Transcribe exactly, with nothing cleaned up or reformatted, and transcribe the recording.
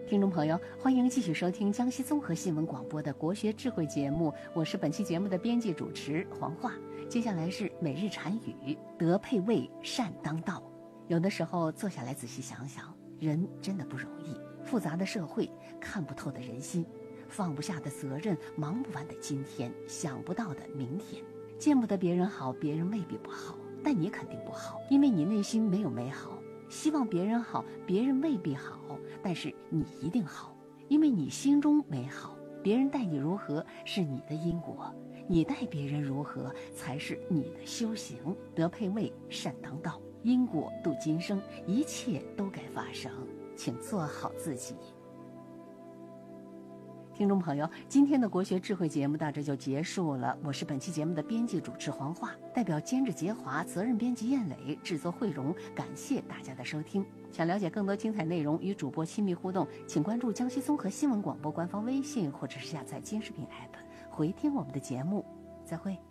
听众朋友，欢迎继续收听江西综合新闻广播的国学智慧节目，我是本期节目的编辑主持黄华。接下来是每日禅语，德配位，善当道。有的时候坐下来仔细想想，人真的不容易，复杂的社会，看不透的人心，放不下的责任，忙不完的今天，想不到的明天。见不得别人好，别人未必不好，但你肯定不好，因为你内心没有美好。希望别人好，别人未必好，但是你一定好，因为你心中美好。别人待你如何是你的因果，你待别人如何才是你的修行。德配位，善当道，因果度今生，一切都该发生，请做好自己。听众朋友，今天的国学智慧节目到这就结束了。我是本期节目的编辑主持黄华，代表监制杰华、责任编辑燕磊、制作慧荣，感谢大家的收听。想了解更多精彩内容，与主播亲密互动，请关注江西综合新闻广播官方微信，或者是下载金视频 A P P 回听我们的节目。再会。